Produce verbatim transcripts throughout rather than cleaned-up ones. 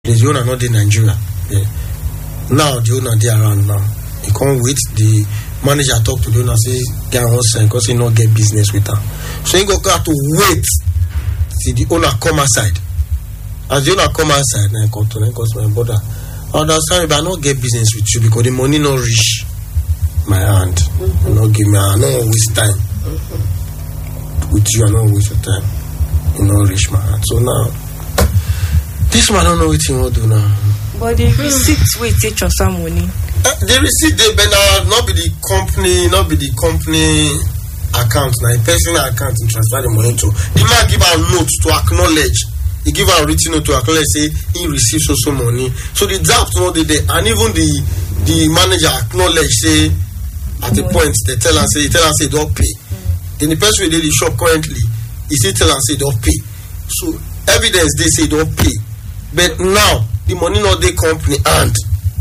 The owner not in Nigeria. Yeah. Now the owner they around now. He can't wait. The manager talk to the owner, say get on sign because he not get business with her. So he got to wait till the owner come outside. As the owner come outside, then come to them because my brother. I understand, but I not get business with you because the money not reach my hand. Mm-hmm. You not give me. I not waste time mm-hmm. with you. I not waste your time. You not reach my hand. So now. This man don't know what he will do now. But the receipt will take transfer money. Uh, the receipt they but now not be the company, not be the company account, now a personal account and transfer the money to. The man give a note to acknowledge. He give a written note to acknowledge say he receives also money. So the draft not there, and even the the manager acknowledge say at the point they tell and say tell and say don't pay. Mm. Then the person who did the shop currently, he say tell and say don't pay. So evidence they say don't pay. But now the money not the company and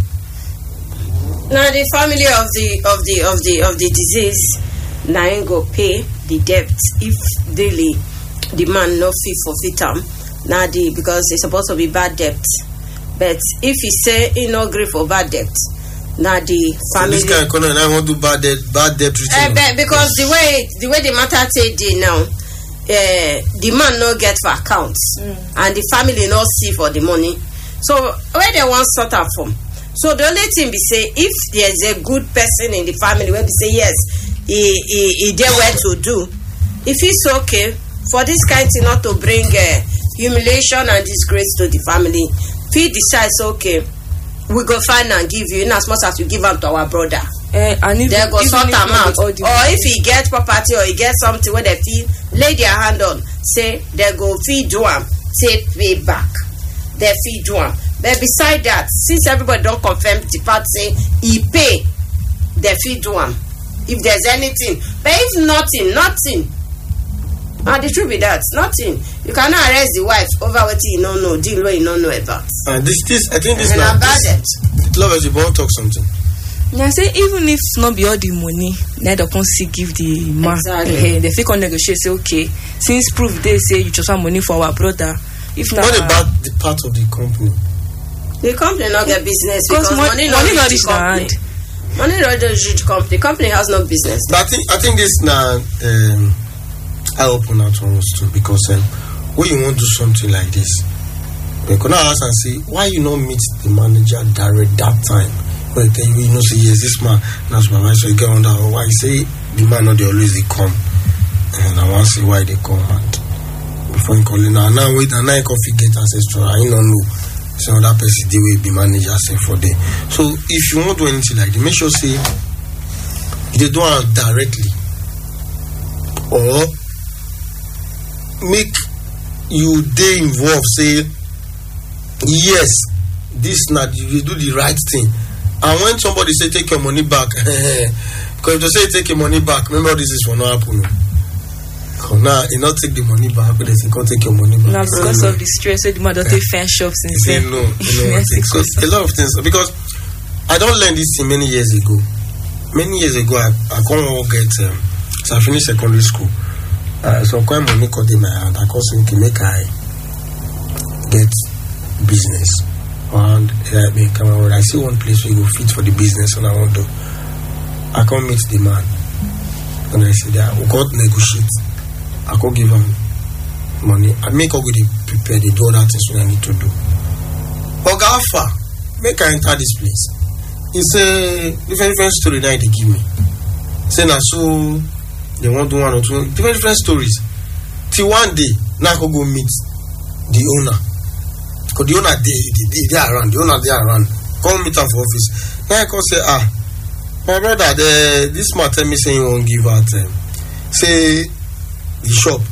now the family of the of the of the of the disease now ain't go pay the debt if daily the man no fee forfeit them now the because it's supposed to be bad debt. But if he say he no agree for bad debt, now the family so this kind of corner I want to bad debt bad debt return. Uh, because the way the way the matter take dey now. Uh, the man no get for accounts mm. and the family no see for the money. So where they want sort out from? So the only thing be say if there's a good person in the family where we say yes, he he he did where to do. If it's okay for this kind thing not to bring uh, humiliation and disgrace to the family, if he decides okay, we go find and give you in as much as we give them to our brother. Uh, and if they go sort them out, or money. If he get property or he get something where they feel lay their hand on, say they go feed do am, say pay back. They feed do am. But beside that, since everybody don't confirm the part say he pay, they feed do am. If there's anything, but if nothing, nothing. And the truth be that nothing. You cannot arrest the wife over what you don't know, deal what you don't know about. And uh, this, this, I think this and now. About it. Love as you want to talk something. I say even if not be all the money, now they can't see give the man. Exactly. Uh, they feel can negotiate. Say okay, since proof they say you transfer money for our brother. If not, what about the part of the company? The company not get business because mo- money, money not not reach the company. Money not reach the company. The company has no business. But I think I think this now. Um, I open out on us too because um, when you want to do something like this, you can ask and say why you not meet the manager direct that time. Well, tell you, you know, say yes, this man, now supervisor, you get on that. Why you say the man not they always they come, and I want to see why they come and before you call it now, now wait, and now you can get ancestral. I don't know. So that person they will be manager say for them. So if you want to do anything like that, make sure say they do it directly or make you they involved. Say yes, this not you do the right thing. And when somebody say take your money back, because if they say take your money back, remember this is for no happen. Because now you not take the money back, but they say can't take your money back. Now because of the stress, the mother take fan shops and say no, you know, so a lot of things. Because I don't learn this thing many years ago. Many years ago, I I can't get um, so I finished secondary school. Uh, so quite money cut in my hand. I can't think make I get business. And uh, me come out. I see one place where you go fit for the business, and I want to. I can't meet the man, and I say that we can't negotiate. I can't give him money. I make her go to prepare. They do all that things I need to do. Ogafa, make I enter this place. It's a different different story now they give me. Say now so they want to one or two different different stories. Till one day, now I can go meet the owner. Because the owner they, they, they are around, the owner they are around. Come meet them for office. Now I can say, ah, my brother, the, this man tell me saying he won't give out. Um, say the shop,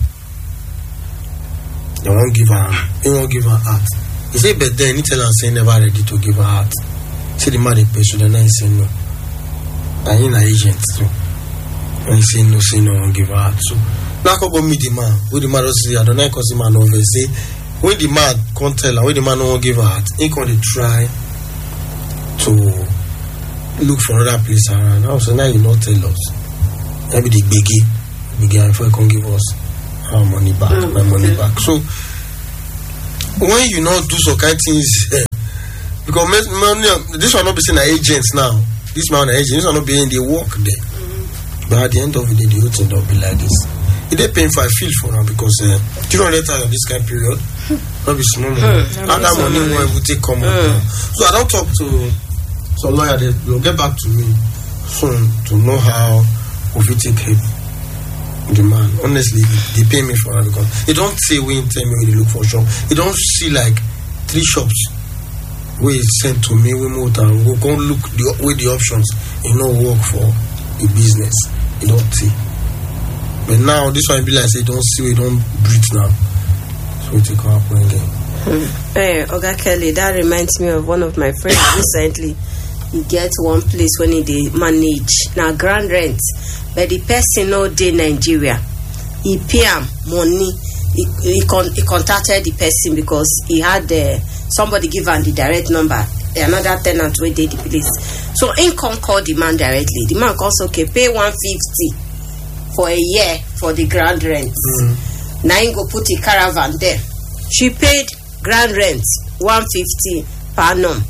they won't give her, he won't give her out. He say, but then he tell her say never ready to give her out. Say the man they pay, so then I say no. And he an agent too. And he say no, say no, won't give her out. So now I can go meet the man. With the man say, I don't know, because the man over say. When the man can't tell her, when the man won't give her out, he can try to look for another place around. So now you not tell us. Maybe the biggie, biggie, before you can give us our money back, mm-hmm. my money back. So when you not do some kind of things, eh, because men, men, this one not be saying agents now. This man agent, this one not be in the work there. Mm-hmm. But at the end of the day, the whole thing don't be like this. It dey painful. I feel for her because uh, three hundred thousand this kind of period, not be small money. Mm, and that money when we take come mm. out. So I don't talk to some lawyer. They will get back to me soon to know how we take help the man. Honestly, they pay me for that because they don't say we tell me when they look for a shop. They don't see like three shops where it's sent to me. We move and we go look the way the options. You know, work for a business. You don't see. But now this one be like say don't see we don't breathe now. So we take our point again. Hmm. Hey, Oga Kelly, that reminds me of one of my friends recently. He get one place when he dey manage now grand rent, but the person no dey Nigeria. He pay him money. He he, con- he contacted the person because he had uh, somebody give him the direct number. Another tenant wey dey the place. So he come call the man directly. The man comes okay, pay one fifty. For a year for the ground rent. Mm. Now you go put the caravan there. She paid ground rent one fifty per annum.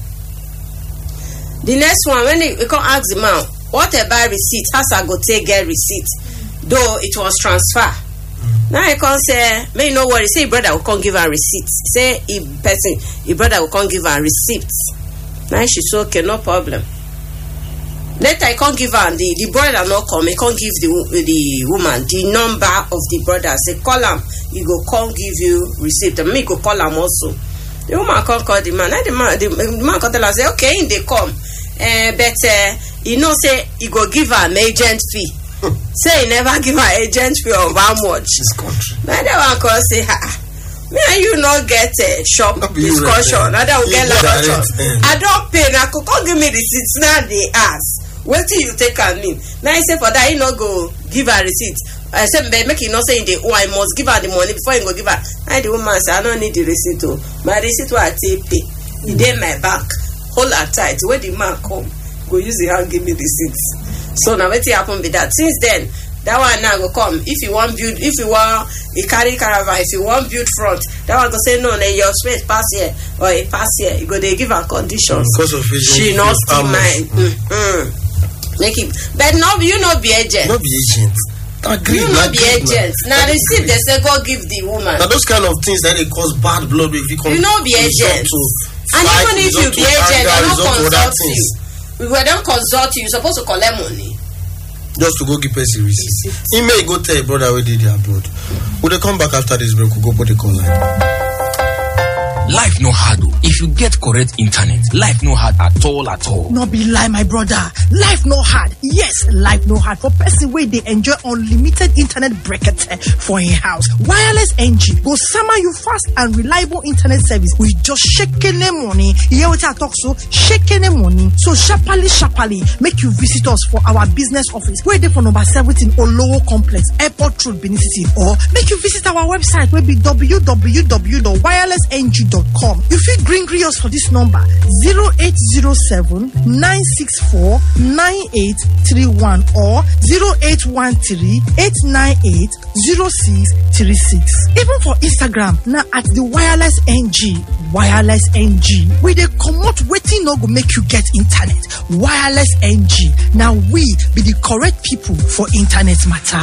The next one, when we come ask the man, what about receipt? How I go take get receipt? Though it was transfer. Mm. Now he come say, may no worry. Say, brother will come give her receipt. Say, he person, his brother will come give her receipt. Now she say, okay, no problem. Later, I can't give her the, the brother not come. I can't give the the woman the number of the brother. Say call him. He go come give you receipt. And me go call him also. The woman can't call the man. And the man the, the man can tell her say okay, in they come. Uh, but uh, you know say he go give her an agent fee. Say he never give her agent fee of how much. This country. Now the one can say ha. Me and you not get a shop discussion. I don't get like I don't pay. Now could come give me receipts now they ask. Wait till you take her name. Now I say for that, you not go give her receipt. I said, make you not say the oh, I must give her the money before you go give her. I the woman say, I don't need the receipt. Oh. My receipt will I take pay. He did my bank. Hold her tight. When the man come, go use the hand, give me the receipts. So now what happen with that? Since then, that one now go come. If you want build, if you want a carry caravan, if you want build front, that one go say no, then your space pass here or a pass here. You go they give her conditions. Because of it, she not still mine. Mm. Mm. Make it, but no, you not be agent. Not be agent. Agree, you not be agent. Now they see they say go give the woman. Now those kind of things that they cause bad blood if you come. You not be agent. And even if you be agent, they don't consult you. We were don't consult you. You're supposed to collect money. Just to go give person receipt. He may go tell a brother where they did abroad. Will they come back after this break? We'll go put the call line. Life no hard. If you get correct internet, life no hard at all at all. No be lie, my brother. Life no hard. Yes, life no hard for person where they enjoy unlimited internet bracket for a house. Wireless N G go summer you fast and reliable internet service with just shaking money. You hear what I talk so? Shaking money. So sharply, sharply make you visit us for our business office. Where they for number seventeen Olowo Complex, Airport Road, Benin City. Or make you visit our website where be w w w dot wireless n g dot com. You feel green green us for this number zero eight zero seven nine six four nine eight three one or zero eight one three eight nine eight zero six three six. Even for Instagram now at the Wireless N G. Wireless N G. We dey comot waiting no go make you get internet. Wireless N G. Now we be the correct people for internet matter.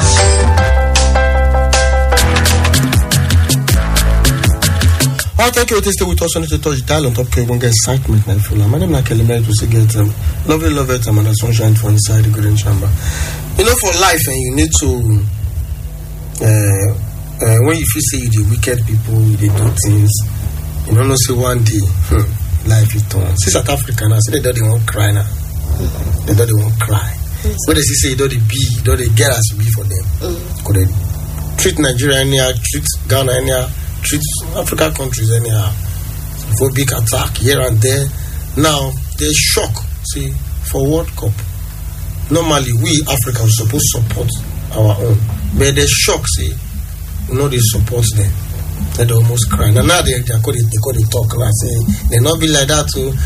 I thank you for stay with us on the touch dial on top K one get excitement now full. My name is Kelly Mary to say get um, lovely love it and the sunshine for inside the golden chamber. You know for life and you need to uh, uh, when you feel say you the wicked people, they do things, you don't know say one day hmm, life is torn. See South Africa now, see they don't they won't cry now. They don't they won't cry. Mm-hmm. When they see say you don't they be, you don't they get as be for them. Mm-hmm. Could they treat Nigeria anyhow, treat Ghana anyhow, treat African countries anyhow. For big attack here and there. Now they shock. See, for World Cup. Normally we Africa are supposed to support our own. But they shock, see, you know they support them. They almost cry. Now, now they they call it they call it talk now say they not be like that too.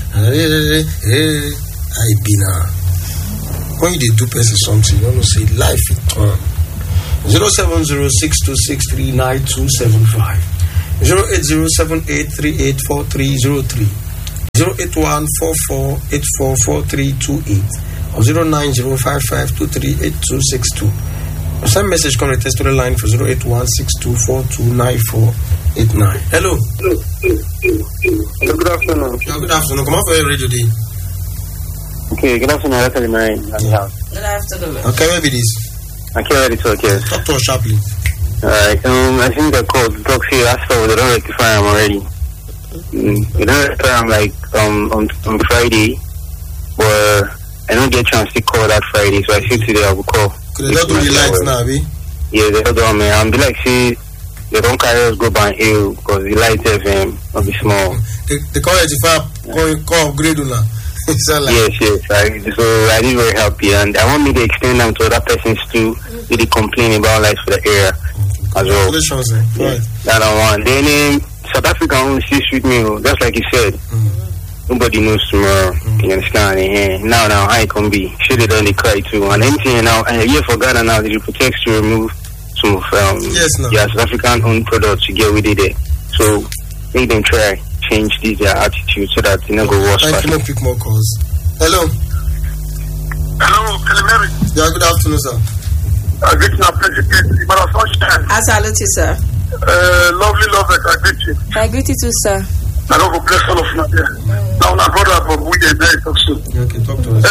I be now. When you do person something, you want to say life is turn. Zero seven zero six two six three nine two seven five. zero eight zero seven eight three eight four three zero three, zero eight one four four eight four four three two eight, or zero nine zero five five two three eight two six two. Or send message come to the line for zero eight one six two four two nine four eight nine. Hello. Hello, good afternoon. Yeah, good afternoon. Come on for your radio day. Okay, good afternoon. That's the man in the house. Good afternoon. Okay, maybe this. I can't ready to okay. Talk to us sharply. Alright, um, I think the call the talk here. I saw they don't rectify them already. Mm, they don't rectify them like um on on Friday, but I don't get a chance to call that Friday, so I think today I will call. Could they not do the lights now, Abi? Yeah, they don't do me. I'm be like see. They don't carry us go by hill because the light F M will be small. They, they call it if I call, call upgrade now. Like yes, yes. I, so I did very happy, and I want me to extend them to other persons too. Really complain about lights for the area as well. Congratulations, eh? Yeah, Right. that I want. Then um, South Africa won't see with me, just like you said. Mm. Nobody knows tomorrow. Mm. You understand? Yeah. Now, now, how it can be? Should have done the cry too. And anything now, and here for Ghana now, they protect to remove some of um, yes, no. yeah, South African owned products to get with it there. So make them try change this their attitude so that you know go worse. Thank you. No pick more calls. Hello. Hello, Kalimeri. Yeah, good afternoon, sir. I greet you, President. But unfortunately, I salute you, sir. uh, lovely love that I greet you. I greet you too, sir. I love to bless all of you there. Now, my brother, but we are there talk soon. Okay, talk to us.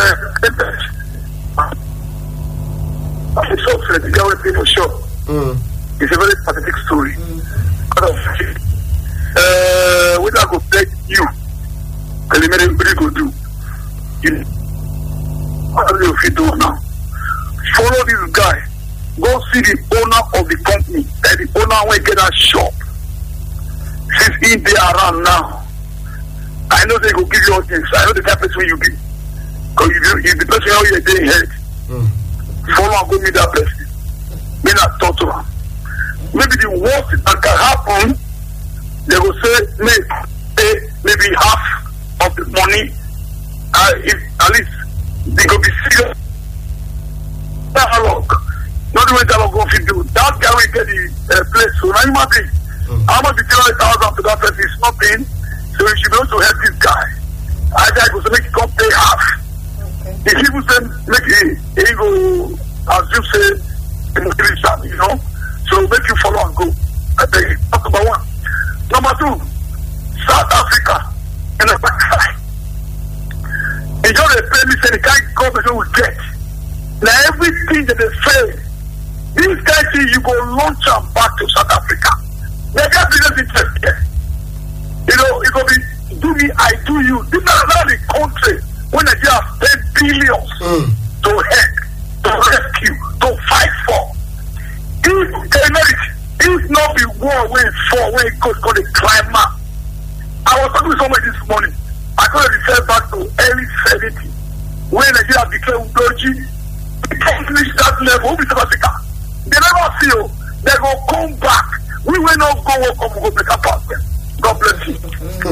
Uh, I'm so afraid the guy with people show. Mm. It's a very pathetic story. Out of uh, what I could beg you, Kalimeri, what you could do. You, what do you do now? Follow this guy. Go see the owner of the company. That the owner will get a shop. Since he there around now, I know they will give you all things. I know the type of person you be. Because if, if the person how you're getting head, mm. follow and go meet that person. May not talk to him. Maybe the worst that can happen, they will say, make pay maybe half of the money. Uh, if at least they could be serious. Dialogue. Not the way dialogue going to do. That guy will get the uh, place. So now you might be. Mm. How much the three hundred thousand to that person is not paying? So you should be able to help this guy. I think I was make it come pay half. Okay. If people say make it, he go as you say, you know. So make you follow and go. I beg you. That's number one. Number two, South Africa and the backside. It's just a pay me say the kind of government will get. Now everything that they say, this guy say you go launch them back to South Africa. They got business interest here. You know, it will be do me, I do you. This is not the country when they have ten billions mm. to help, to rescue, to fight for. If America, if not be war when it fall, when it goes called a climate. I was talking to somebody this morning. I could have referred back to early seventy when Nigeria became Udoji. They can't reach that level with South Africa. They never feel they will come back. We will not go work on go make a pass them. God bless you.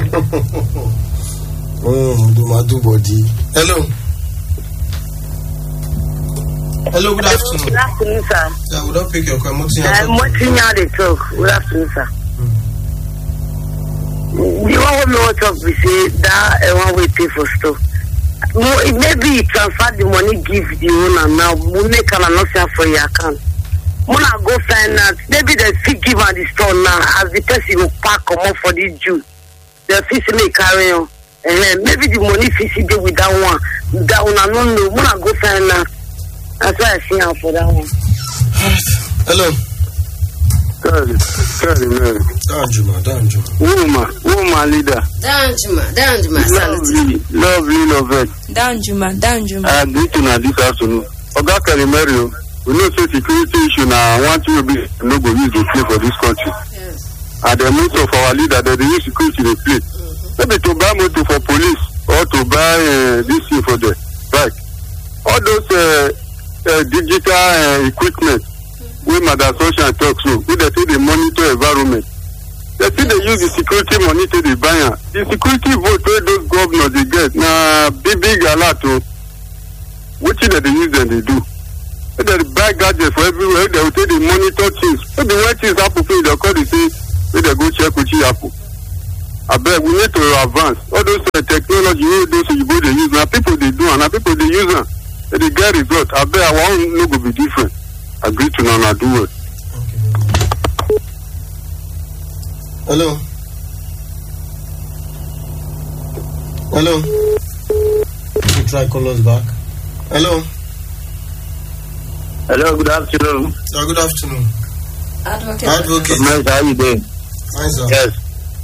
Oh, do my do body. Hello. Hello, good afternoon. Good afternoon, sir. Yeah, we don't pick your call. I'm watching how they talk. Good afternoon, sir. Mm. The one who know talk, we say that uh, one way pay for stuff. Maybe transfer the money, give the owner now. We make an announcement for your account. When I go find out, maybe they fit give on the store now as the person will pack come up for this June. The fish may carry on. Uh, maybe the money fish there with that one. That one I don't know. When I go find out, that's why I see out for that one. Hello. Sorry, sorry, man. Danjuma, Danjuma. Woman, woman leader. Danjuma, Danjuma, lovely, lovely, lovely. Danjuma, Danjuma. I greet you this afternoon. Oga Kalimeri, we know say security issue now. One thing will be no go use the play for this country. Yes. And the most of our leader, they use security to play. Mm-hmm. Maybe to buy motor for police or to buy uh, this thing for them. Right. All those uh, uh, digital uh, equipment. We Madam Social talk so. We they say they monitor environment. They say they use the security money to the buyer. The security vote where those governors they get now big big a lot to. Which that they use them they do. They buy gadgets for everywhere. They will say they monitor things. Maybe when things happen, they call they say Make them go check with Apple. I beg, we need to advance. All those uh, technology, all those you go they use now. People they do, and now people they use them. They get result. I beg, our own no go be different. Agree to now do it. Hello. Hello. You try call us back. Hello. Hello, good afternoon. Oh, good afternoon. Advocate. Advocate. Nice, how you doing? Fine, sir. Yes.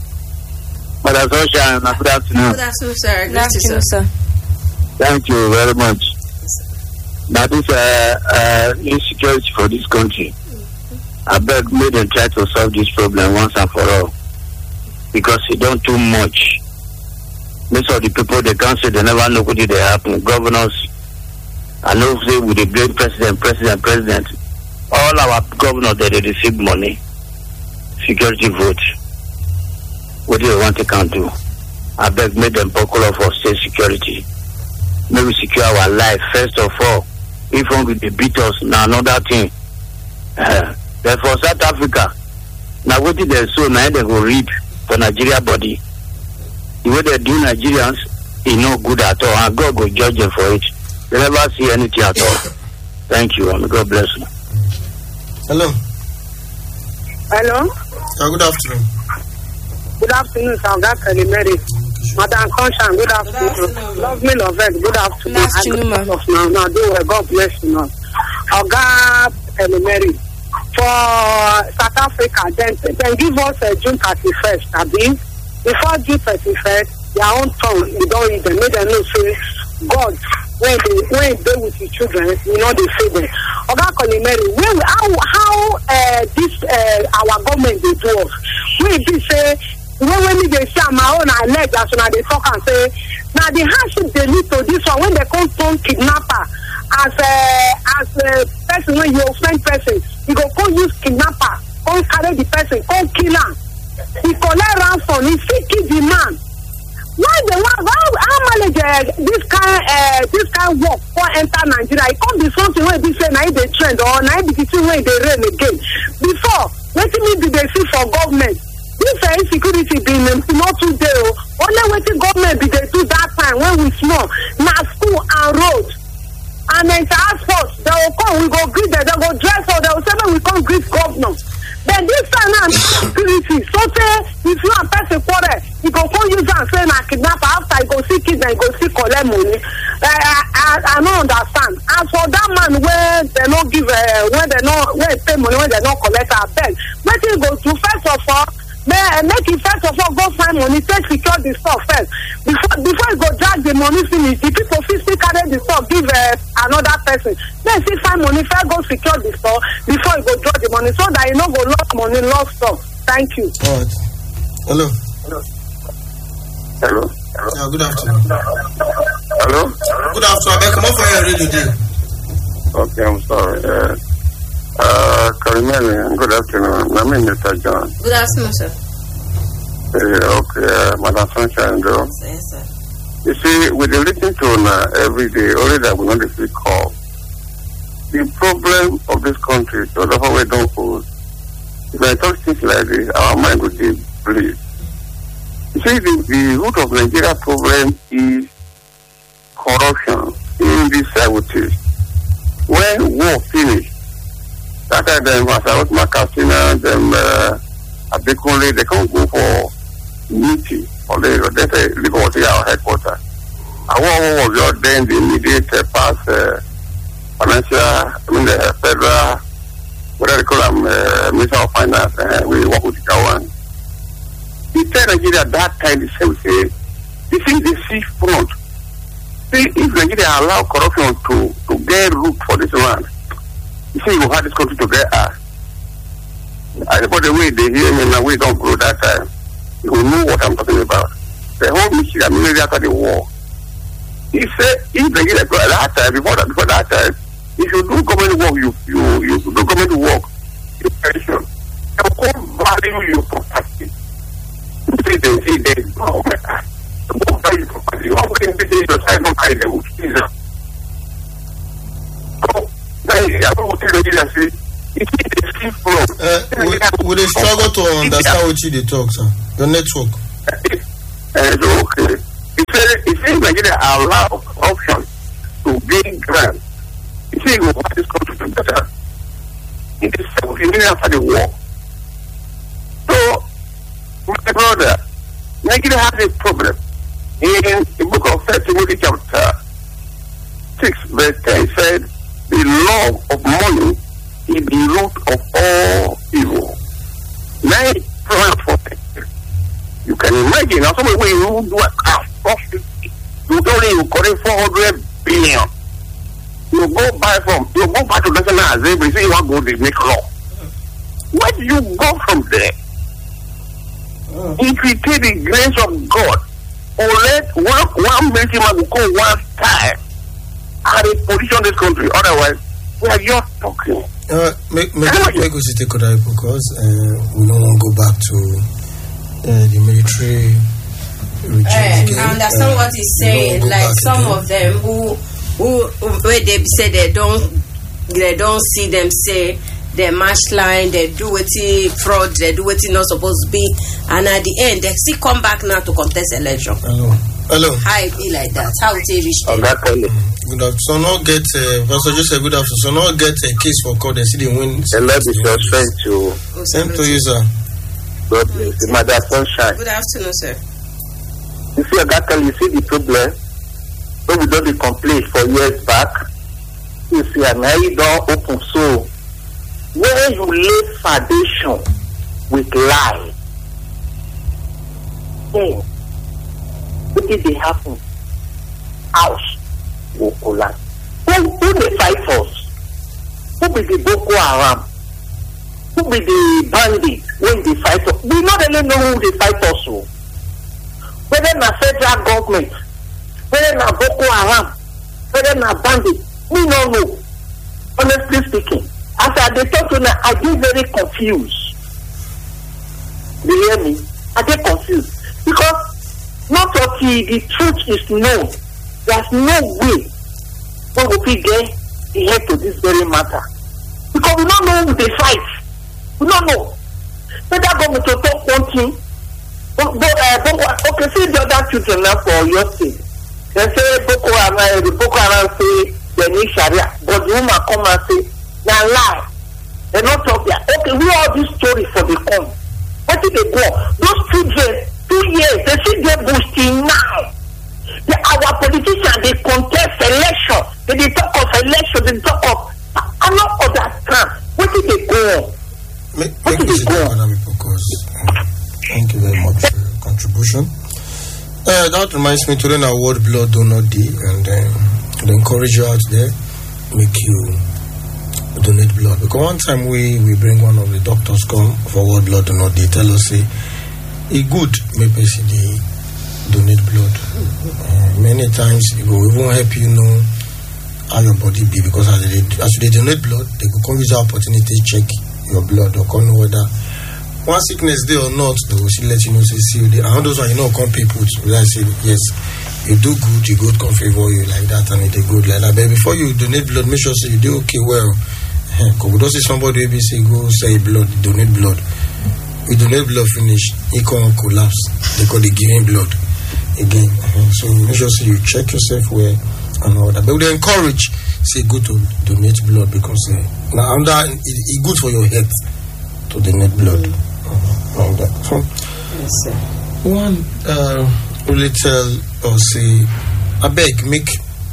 Madam Sunshine, good afternoon. Good afternoon, sir. Good Good afternoon, sir. Thank you very much. Now, this uh, uh, insecurity for this country, I beg me to try to solve this problem once and for all. Because it don't too much. Most of the people, they can't say they never know what did they happen. Governors, I know say with the blame president, president, president. All our governors, they, they receive money. Security vote. What do they want to can do? I beg make them buckle up for state security. Maybe secure our life first of all. If one will beat us, now another thing. Uh, therefore, South Africa, now what did they sow? Now they go reap for Nigeria body. The way they do Nigerians is no good at all, and God will judge them for it. They never see anything at all. Thank you, and God bless you. Hello. Hello. Oh, good afternoon. Good afternoon, Sir Mary. Madam Conshan, good afternoon. Good afternoon. Love me, love it. Good afternoon. Good afternoon, ma'am. Now, now, do well. God bless you, now. Oga Mary, for South Africa, then, then give us uh, June thirty-first, abi? Before June thirty-first, their own tongue, you don't even make them know, say, God, when they when they with the children, you know, they say them. Oga Mary, when, how, how uh, this, uh, our government, they do us? We be say, when when they say my own I leg as when they talk and say now the hardship they lead to this one when they come turn kidnapper as a as a person when you offend person you go come use kidnapper come carry the person come kill am he collect ransom he fit kill the man why they want how how manage uh, this kind uh, this kind work come enter Nigeria it come be something wey be say na it dey trend or na it be the thing wey dey reign again before wetin me be dey see for government. This uh, insecurity been um, not today. Only waiting government be they do that time when we small. Now school and road. And then transport. They will come, we go greet them, they go dress or they will say we come greet governor. Then this time now insecurity. So say if you are person quarrel, you go come use and say na kidnapper after you go see kids and you go see collect money. Uh, I, I, I don't understand. As for that man where they don't give uh, when they not where pay money when they don't collect our bed. What you go do first of all May, uh, make it first of all go find money, take secure the stuff first. Before before you go drag the money finish, the people physically carry the stuff, give uh, another person. Then see find money, first go secure the stuff before you go draw the money so that you no go lost money, lost stuff. Thank you. All right. Hello. Hello. Hello. Yeah, good afternoon. Hello. Good afternoon. I come up for your radio day. Okay, I'm sorry. Uh, Uh, Karimeli, good afternoon. My name is Mister John. Good afternoon, sir. Uh, okay, uh, Madam Sunshine, though. Yes, sir. You see, with the listening to uh, every day, only that we not the call. The problem of this country, so the whole way don't hold. If I talk things like this, our mind would be bleed. You see, the, the root of Nigeria problem is corruption in this side with it. When war finished, that time them Masaros Makasina, them uh, Abekunle, they can't go for meeting or they they say they go to our headquarters. And what was your then the immediate uh, pass uh, financial, I mean the federal, whatever they call them, uh, Minister of Finance, uh, we work with the Kawan. He tell Nigeria at that time, they say, say, this is the sea front. See, if Nigeria allow corruption to, to get root for this land, you see, you have this country to get us. I know the way they hear me now, we don't grow that time. You will know what I'm talking about. The whole mission, I mean, after the war. He said, if they get at that time, before that, before that time, if you do government work, you you you do government work, you pension, you won't value your property. You say they say they no, you won't value your property. You won't get into your side, don't carry them with Jesus. So, I don't want to tell you that, see, it is the sea from. Uh, we, we dey struggle to understand what you dey talk, sir. Your network. Uh, so, okay. If if Nigeria allow option to gain grant, you see, go what is going to be better. It is seventy million after the war. So, my brother, Nigeria has a problem. In the book of First Timothy chapter six, verse ten, said, the love of money is the root of all evil. Now, for you can imagine now somebody when you do a cost, you only you collect four hundred billion. You go buy from you go back to National Assembly, say you want to go to make law. Where do you go from there? Uh. If you take the grace of God, or let one one military man go one time at a position in this country, otherwise we are just talking. Uh, make make make us take that because uh, we don't want to go back to uh, the military regime. Uh, again. I understand uh, what he's saying. Like some again. of them who who where they say they don't they don't see them say they match line, they do what fraud, they do what not supposed to be, and at the end they still come back now to contest election. Hello, hello. How it be like that? How it reach there? Okay. Good afternoon. So not get uh, Pastor Joseph. Good afternoon. So not get a case for court. They see the win. The love is your strength to. Same to you, sir. God bless you, Mother Sunshine. Good afternoon, sir. You see, Agakel, you see the problem. When we don't be complained for years back, you see, and now you don't open so. When you lay foundation with lie, then what did they happen? House will collapse. Who, who they fight us? Who be the Boko Haram? Who be the bandits when they fight us? We not really know who they fight us for. Whether na federal government, whether na Boko Haram, whether na bandits, we don't know. Honestly speaking. After they talk to me, I get very confused. You hear me? I get confused. Because not until the truth is known, there's no way we will get the head to this very matter. Because we don't know who they fight. We don't know. Whether government to talk one thing, but, uh, but, okay, see the other children now for your state. They say Boko Haram, the Boko Haram say they need Sharia, but the woman come and say, now lie. They not talk there. Okay, we all this story for the come. What did they go? Those children, two years, they see they boosting now. They, our politicians, they contest election. They, they talk of election, they talk of. I not understand. What did they go? Make, what did they go? Because, uh, thank you very much for your contribution. Uh, that reminds me today now World Blood Donor Day, and uh, to encourage you out there, make you donate blood. Because one time we we bring one of the doctors come for World Blood Donor Day, tell us say it good make person dey donate blood. Uh, many times it will even help you know how your body be, because as they as they donate blood, they will come use the opportunity to check your blood or come know whether one sickness there or not. They will still let you know say see you there. And those one you know come people I say yes. You do good, you good come favor you like that, and it is good like that. But before you donate blood, make sure say you do okay well. Because we don't see somebody who say go say blood, donate blood. We donate blood finish, he can't collapse. They call it giving blood again. So make sure say you check yourself well and all that. But we encourage say go to donate blood, because uh, now under it, it good for your health to donate blood. Mm-hmm. Like that. So yes, sir. One uh, really tell or say, I beg make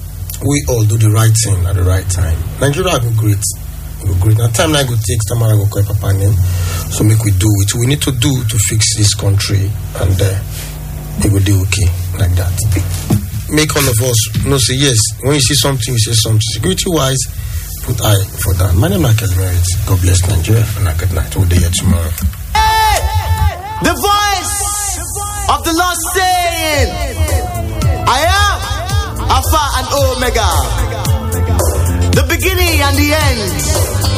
we all do the right thing at the right time. Nigeria will be great. Will great. Now time I go take time I go call Papa name. So make we do it. We need to do to fix this country, and uh, it will do okay like that. Make all of us know say yes. When you see something, you say something. Security wise, put eye for that. My name is Michael Merit. God bless Nigeria, and a good night. We'll be here tomorrow. Hey! The voice of the Lord saying, I am Alpha and Omega, the beginning and the end.